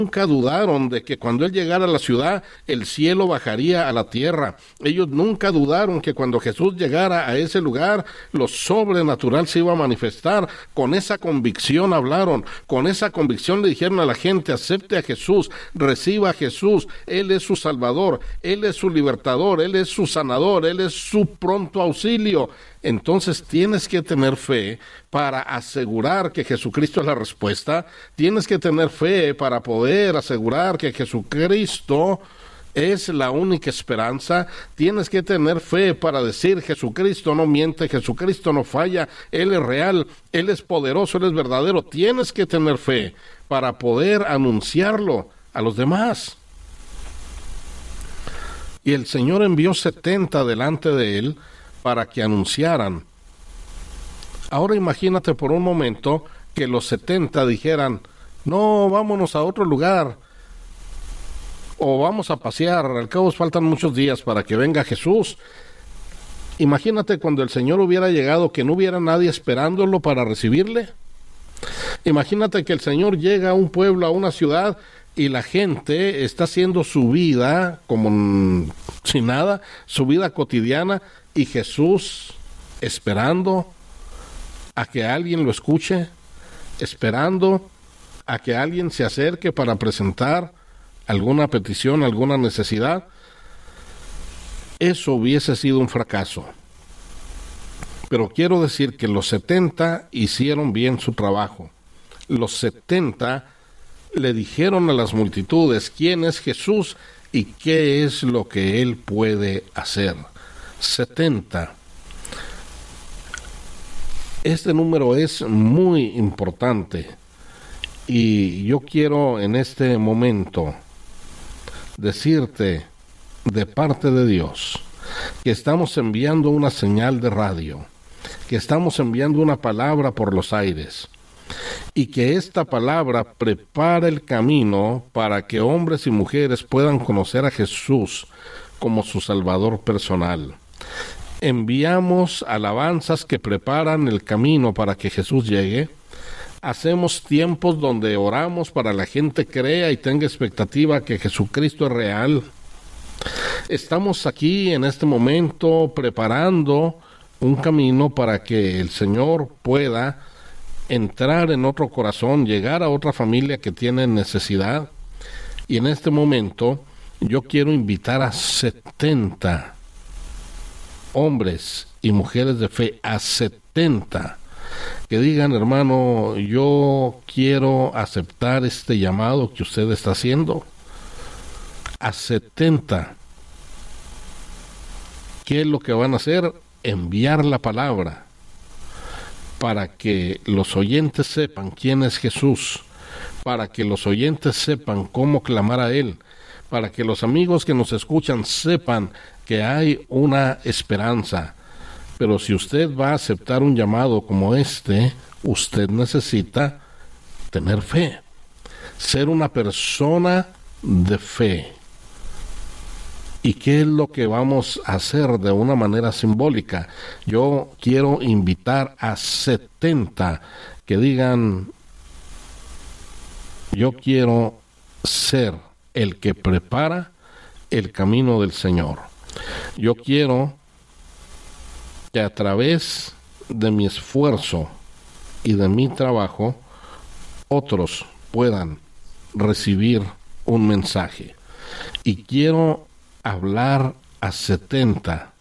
nunca dudaron de que cuando Él llegara a la ciudad, el cielo bajaría a la tierra. Ellos nunca dudaron que cuando Jesús llegara a ese lugar, lo sobrenatural se iba a manifestar. Con esa convicción hablaron, con esa convicción le dijeron a la gente: acepte a Jesús, reciba a Jesús, Él es su Salvador, Él es su libertador, Él es su sanador, Él es su pronto auxilio. Entonces tienes que tener fe para asegurar que Jesucristo es la respuesta. Tienes que tener fe para poder asegurar que Jesucristo es la única esperanza. Tienes que tener fe para decir: Jesucristo no miente, Jesucristo no falla, Él es real, Él es poderoso, Él es verdadero. Tienes que tener fe para poder anunciarlo a los demás. Y el Señor envió 70 delante de Él para que anunciaran. Ahora imagínate por un momento que los 70 dijeran: no, vámonos a otro lugar, o vamos a pasear, al cabo faltan muchos días para que venga Jesús. Imagínate cuando el Señor hubiera llegado, que no hubiera nadie esperándolo para recibirle. Imagínate que el Señor llega a un pueblo, a una ciudad, y la gente está haciendo su vida como sin nada, su vida cotidiana, y Jesús esperando a que alguien lo escuche, esperando a que alguien se acerque para presentar alguna petición, alguna necesidad. Eso hubiese sido un fracaso. Pero quiero decir que los 70 hicieron bien su trabajo. Los 70 le dijeron a las multitudes quién es Jesús y qué es lo que Él puede hacer. 70. Este número es muy importante y yo quiero en este momento decirte de parte de Dios que estamos enviando una señal de radio, que estamos enviando una palabra por los aires, y que esta palabra prepara el camino para que hombres y mujeres puedan conocer a Jesús como su Salvador personal. Enviamos alabanzas que preparan el camino para que Jesús llegue. Hacemos tiempos donde oramos para la gente crea y tenga expectativa que Jesucristo es real. Estamos aquí en este momento preparando un camino para que el Señor pueda entrar en otro corazón, llegar a otra familia que tiene necesidad. Y en este momento yo quiero invitar a 70 hombres y mujeres de fe, a 70, que digan: hermano, yo quiero aceptar este llamado que usted está haciendo. A 70. ¿Qué es lo que van a hacer? Enviar la palabra para que los oyentes sepan quién es Jesús, para que los oyentes sepan cómo clamar a Él, para que los amigos que nos escuchan sepan que hay una esperanza. Pero si usted va a aceptar un llamado como este, usted necesita tener fe, ser una persona de fe. ¿Y qué es lo que vamos a hacer de una manera simbólica? Yo quiero invitar a 70 que digan: yo quiero ser el que prepara el camino del Señor. Yo quiero que a través de mi esfuerzo y de mi trabajo, otros puedan recibir un mensaje. Y quiero hablar a 70,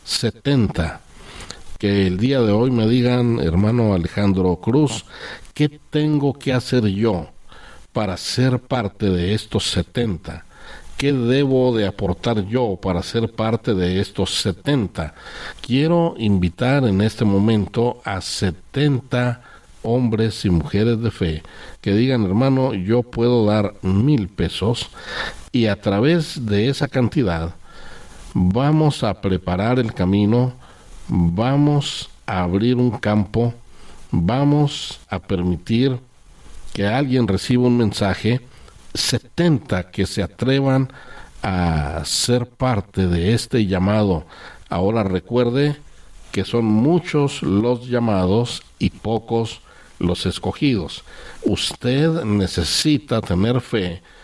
que el día de hoy me digan: hermano Alejandro Cruz, ¿qué tengo que hacer yo para ser parte de estos 70? ¿Qué debo de aportar yo para ser parte de estos 70? Quiero invitar en este momento a 70 hombres y mujeres de fe que digan: hermano, yo puedo dar 1,000 pesos, y a través de esa cantidad vamos a preparar el camino, vamos a abrir un campo, vamos a permitir que alguien reciba un mensaje. 70 que se atrevan a ser parte de este llamado. Ahora recuerde que son muchos los llamados y pocos los escogidos. Usted necesita tener fe